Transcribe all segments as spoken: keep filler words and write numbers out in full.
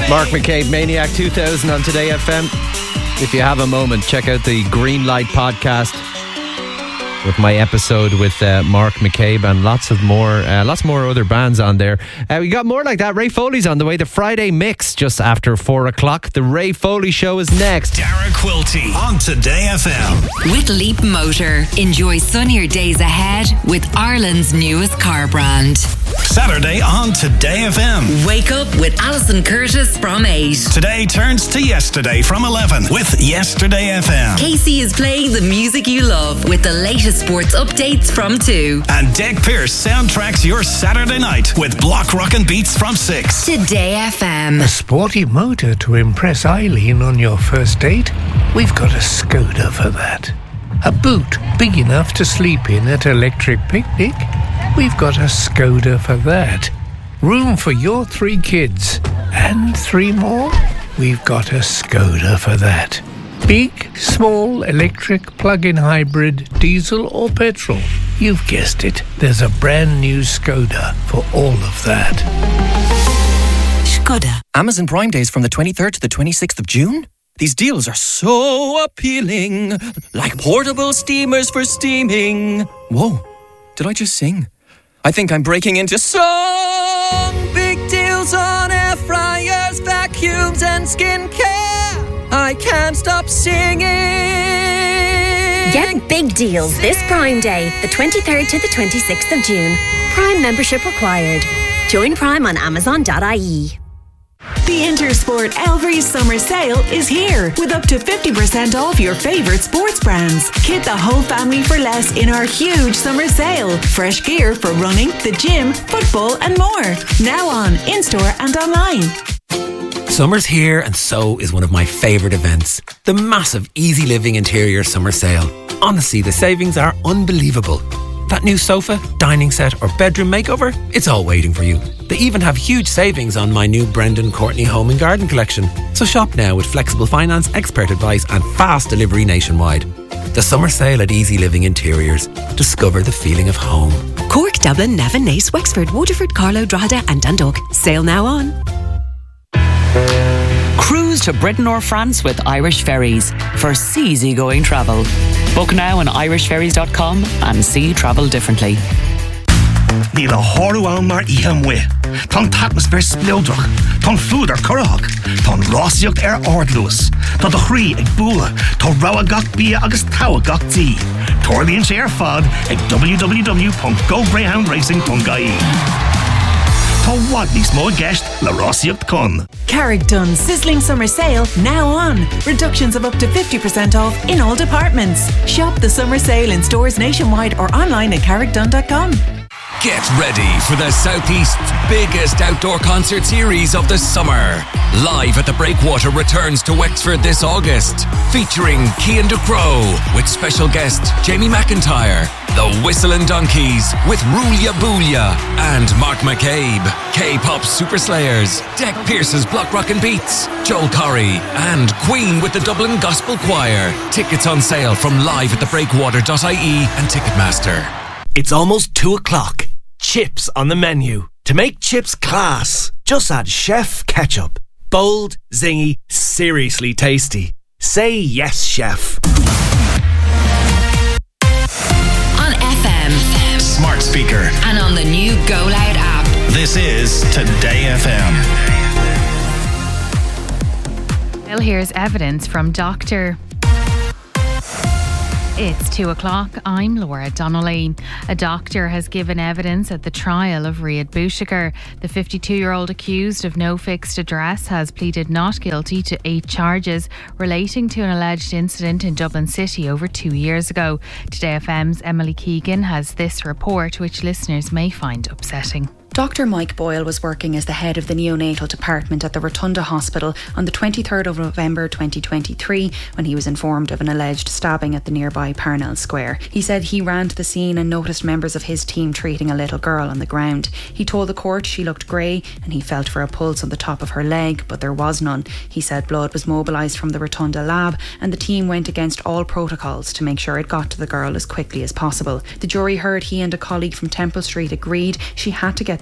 Mark McCabe, Maniac two thousand on Today F M. If you have a moment, check out the Green Light podcast with my episode with uh, Mark McCabe and lots of more uh, lots more other bands on there. Uh, we got more like that. Ray Foley's on the way. The Friday Mix just after four o'clock. The Ray Foley Show is next. Dara Quilty on Today F M. With Leap Motor, enjoy sunnier days ahead with Ireland's newest car brand. Saturday on Today F M. Wake up with Alison Curtis from eight. Today turns to yesterday from eleven with Yesterday F M. Casey is playing the music you love with the latest sports updates from two. And Deg Pearce soundtracks your Saturday night with Block Rockin' Beats from six. Today F M. A sporty motor to impress Eileen on your first date? We've got a Skoda for that. A boot big enough to sleep in at Electric Picnic? We've got a Skoda for that. Room for your three kids and three more? We've got a Skoda for that. Big, small, electric, plug-in hybrid, diesel or petrol. You've guessed it. There's a brand new Skoda for all of that. Skoda. Amazon Prime Days from the twenty-third to the twenty-sixth of June? These deals are so appealing. Like portable steamers for steaming. Whoa, did I just sing? I think I'm breaking into song. Big deals on air fryers, vacuums and skincare. I can't stop singing. Get big deals this Prime Day, the twenty-third to the twenty-sixth of June. Prime membership required. Join Prime on amazon dot I E. The Intersport Elvery Summer Sale is here with up to fifty percent off your favourite sports brands. Kit the whole family for less in our huge summer sale. Fresh gear for running, the gym, football and more. Now on, in-store and online. Summer's here and so is one of my favourite events. The massive Easy Living Interior Summer Sale. Honestly, the savings are unbelievable. That new sofa, dining set or bedroom makeover, it's all waiting for you. They even have huge savings on my new Brendan Courtney Home and Garden collection. So shop now with flexible finance, expert advice and fast delivery nationwide. The summer sale at Easy Living Interiors. Discover the feeling of home. Cork, Dublin, Navan, Naas, Wexford, Waterford, Carlow, Drogheda and Dundalk. Sale now on. Cruise to Britain or France with Irish Ferries for easy-going travel. Book now on irish ferries dot com and see travel differently. Níl a háirúán mar íham we. Tá atmosfér splódrach, tá food ar currach, tá rásaíocht ar ardlúas, tá do chrí ag búla, tá rogha gach bia agus tawa gach tí. Tuirlíonn sé ar fad ag w w w dot go greyhound racing dot I E. Tá wad níos mó gceist le rásaíocht con. Carrickdon Sizzling Summer Sale now on. Reductions of up to fifty percent off in all departments. Shop the summer sale in stores nationwide or online at carrickdon dot com. Get ready for the Southeast's biggest outdoor concert series of the summer. Live at the Breakwater returns to Wexford this August, featuring Cian Ducrow with special guest Jamie McIntyre, The Whistling Donkeys with Rulia Boolia and Mark McCabe, K-pop Super Slayers, Deg Pearce's Block Rockin' Beats, Joel Corry and Queen with the Dublin Gospel Choir. Tickets on sale from live at the breakwater dot I E and Ticketmaster. It's almost two o'clock. Chips on the menu. To make chips class, just add Chef Ketchup. Bold, zingy, seriously tasty. Say yes, chef. On F M, Smart speaker, and on the new Go Loud app. This is Today F M. Well, here's evidence from Doctor It's two o'clock. I'm Laura Donnelly. A doctor has given evidence at the trial of Riyad Bouchikar. The fifty-two-year-old accused of no fixed address has pleaded not guilty to eight charges relating to an alleged incident in Dublin City over two years ago. Today F M's Emily Keegan has this report, which listeners may find upsetting. Doctor Mike Boyle was working as the head of the neonatal department at the Rotunda Hospital on the twenty-third of November twenty twenty-three when he was informed of an alleged stabbing at the nearby Parnell Square. He said he ran to the scene and noticed members of his team treating a little girl on the ground. He told the court she looked grey and he felt for a pulse on the top of her leg, but there was none. He said blood was mobilised from the Rotunda lab and the team went against all protocols to make sure it got to the girl as quickly as possible. The jury heard he and a colleague from Temple Street agreed she had to get there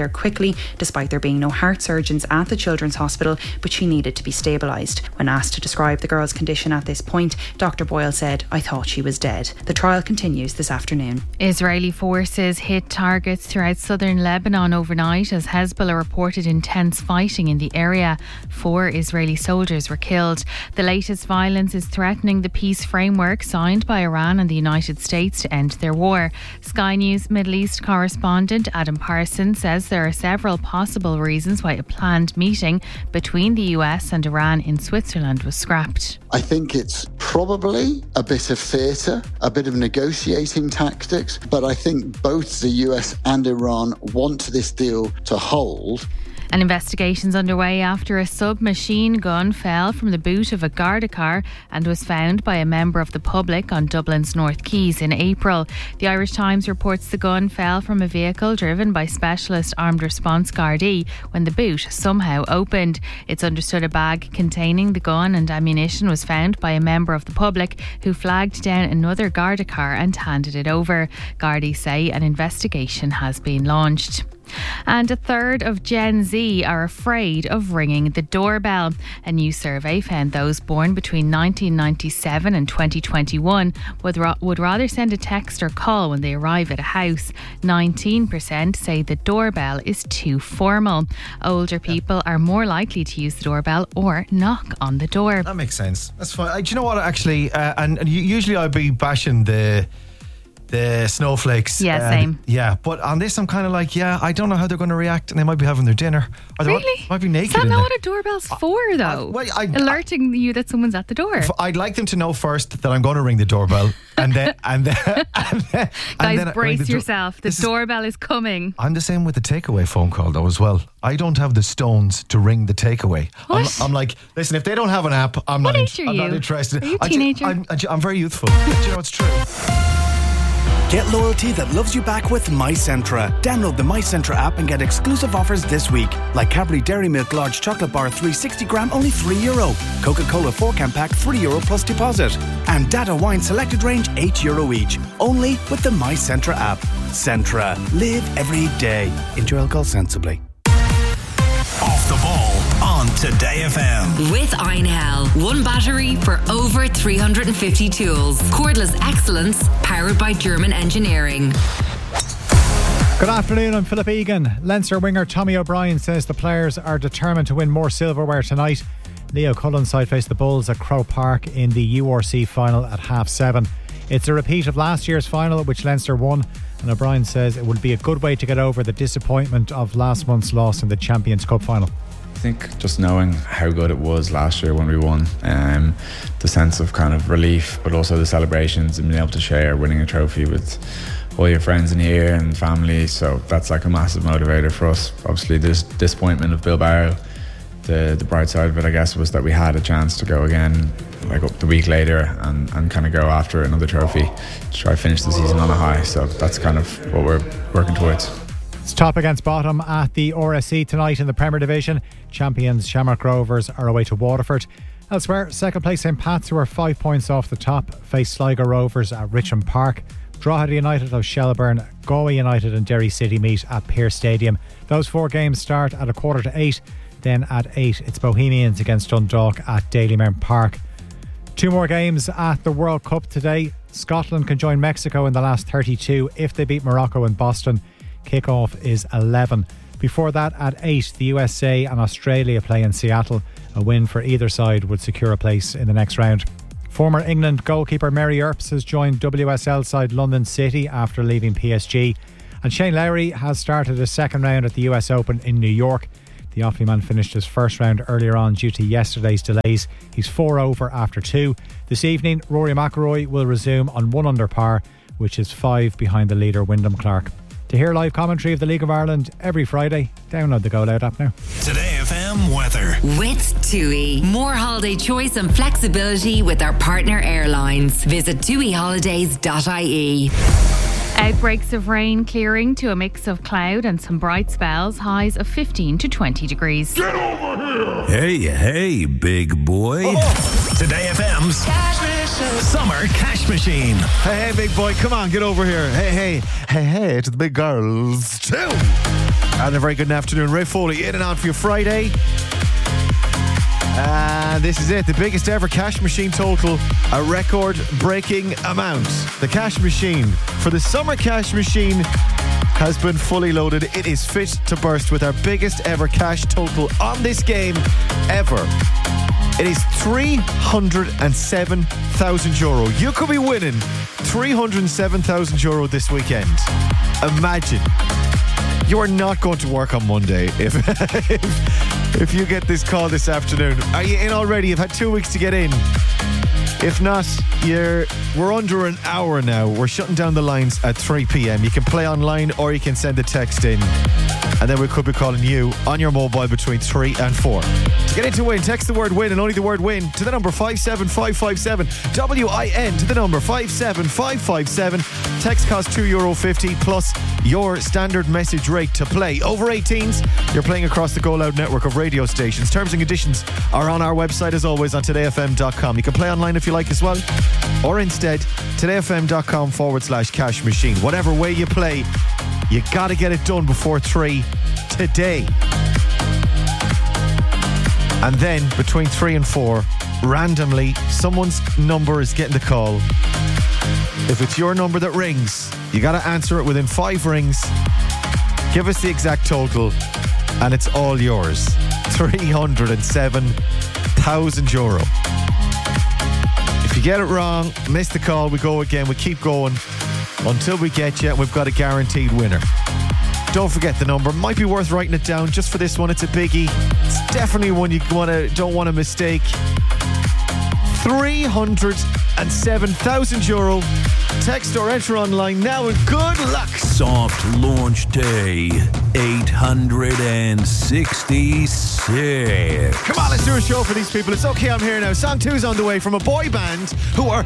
there quickly, despite there being no heart surgeons at the Children's Hospital, but she needed to be stabilised. When asked to describe the girl's condition at this point, Doctor Boyle said, "I thought she was dead." The trial continues this afternoon. Israeli forces hit targets throughout southern Lebanon overnight as Hezbollah reported intense fighting in the area. Four Israeli soldiers were killed. The latest violence is threatening the peace framework signed by Iran and the United States to end their war. Sky News Middle East correspondent Adam Parsons says there are several possible reasons why a planned meeting between the U S and Iran in Switzerland was scrapped. I think it's probably a bit of theatre, a bit of negotiating tactics, but I think both the U S and Iran want this deal to hold. An investigation's underway after a submachine gun fell from the boot of a Garda car and was found by a member of the public on Dublin's North Quays in April. The Irish Times reports the gun fell from a vehicle driven by specialist armed response Gardaí when the boot somehow opened. It's understood a bag containing the gun and ammunition was found by a member of the public who flagged down another Garda car and handed it over. Gardaí say an investigation has been launched. And a third of Gen Z are afraid of ringing the doorbell. A new survey found those born between nineteen ninety-seven and twenty twenty-one would, ra- would rather send a text or call when they arrive at a house. nineteen percent say the doorbell is too formal. Older people are more likely to use the doorbell or knock on the door. That makes sense. That's fine. Uh, do you know what, actually, uh, and, and usually I'd be bashing the... the snowflakes. Yeah, uh, same. Yeah, but on this I'm kind of like, yeah, I don't know how they're going to react, and they might be having their dinner. Or they Really? Might, might be naked. Is that in not there. what a doorbell's for, though? I- well, I- Alerting you that someone's at the door. F- I'd like them to know first that I'm going to ring the doorbell, and then and then and then, Guys, and then I ring brace the door- yourself. The This is- doorbell is coming. I'm the same with the takeaway phone call though as well. I don't have the stones to ring the takeaway. I'm, What? I'm like, listen, if they don't have an app, I'm What not. age are I'm not you? interested. Are you a I ju- teenager? I'm, I ju- I'm very youthful. Do you know it's true? Get loyalty that loves you back with MyCentra. Download the MyCentra app and get exclusive offers this week. Like Cadbury Dairy Milk Large Chocolate Bar three hundred sixty gram, only three euro. Coca-Cola four can pack, three euro plus deposit. And Data Wine Selected Range, eight euro each. Only with the MyCentra app. Centra. Live every day. Enjoy alcohol sensibly. Off the ball on Today F M. With Einhell, one battery for over three hundred fifty tools. Cordless excellence powered by German engineering. Good afternoon, I'm Philip Egan. Leinster winger Tommy O'Brien says the players are determined to win more silverware tonight. Leo Cullen's side face the Bulls at Croke Park in the U R C final at half seven. It's a repeat of last year's final, which Leinster won, and O'Brien says it would be a good way to get over the disappointment of last month's loss in the Champions Cup final. I think just knowing how good it was last year when we won, um, the sense of kind of relief, but also the celebrations and being able to share winning a trophy with all your friends in here and family, so that's like a massive motivator for us. Obviously there's disappointment of Bilbao. The the bright side of it, I guess, was that we had a chance to go again like up the week later and, and kind of go after another trophy to try to finish the season on a high, so that's kind of what we're working towards. It's top against bottom at the R S C tonight in the Premier Division. Champions Shamrock Rovers are away to Waterford. Elsewhere, second place Saint Pat's, who are five points off the top, face Sligo Rovers at Richmond Park. Drogheda United of Shelburne, Galway United and Derry City meet at Pearse Stadium. Those four games start at a quarter to eight. Then at eight, it's Bohemians against Dundalk at Dalymount Park. Two more games at the World Cup today. Scotland can join Mexico in the last thirty-two if they beat Morocco in Boston. Kickoff is eleven. Before that, at eight, the U S A and Australia play in Seattle. A win for either side would secure a place in the next round. Former England goalkeeper Mary Earps has joined W S L side London City after leaving P S G. And Shane Lowry has started a second round at the U S Open in New York. The Offaly man finished his first round earlier on due to yesterday's delays. He's four over after two. This evening, Rory McIlroy will resume on one under par, which is five behind the leader Wyndham Clark. To hear live commentary of the League of Ireland every Friday, download the Go Loud app now. Today F M weather. With TUI. More holiday choice and flexibility with our partner airlines. Visit tui holidays dot I E. Outbreaks of rain clearing to a mix of cloud and some bright spells. Highs of fifteen to twenty degrees. Get over here! Hey, hey, big boy. Oh, Today F M's Summer Cash Machine. Hey, hey, big boy, come on, get over here. Hey, hey, hey, hey, to the big girls too. And a very good afternoon. Ray Foley in and on for your Friday. And this is it, the biggest ever cash machine total, a record-breaking amount. The cash machine for the summer cash machine has been fully loaded. It is fit to burst with our biggest ever cash total on this game ever. It is three hundred seven thousand euro. You could be winning three hundred seven thousand euro this weekend. Imagine. You are not going to work on Monday if, if if you get this call this afternoon. Are you in already? You've had two weeks to get in. If not, you're we're under an hour now. We're shutting down the lines at three p.m. You can play online or you can send a text in. And then we could be calling you on your mobile between three and four. To get into win, text the word win and only the word win to the number five seven five five seven. W I N to the number five seven five five seven. Text costs two euro fifty plus your standard message rate to play. Over eighteens, you're playing across the Go Loud network of radio stations. Terms and conditions are on our website as always on today f m dot com. You can play online if you like as well. Or instead, todayfm.com forward slash cash machine. Whatever way you play, you got to get it done before three today. And then between three and four, randomly, someone's number is getting the call. If it's your number that rings, you got to answer it within five rings. Give us the exact total, and it's all yours. three hundred seven thousand euro. If you get it wrong, miss the call, we go again. We keep going until we get you, and we've got a guaranteed winner. Don't forget the number. Might be worth writing it down just for this one. It's a biggie. It's definitely one you wanna, don't want to mistake. three hundred seven thousand euro. Text or enter online now and good luck. Soft launch day, eight hundred sixty-six. Come on, let's do a show for these people. It's okay, I'm here now. Song two's on the way from a boy band who are